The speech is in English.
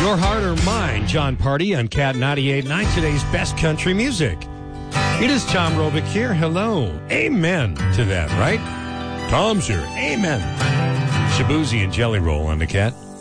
Your Heart or Mine, John Party on Cat 98.9, today's best country music. It is Tom Robick here. Hello. Amen to that, right? Tom's here. Amen. Shabuzi and Jelly Roll on the Cat.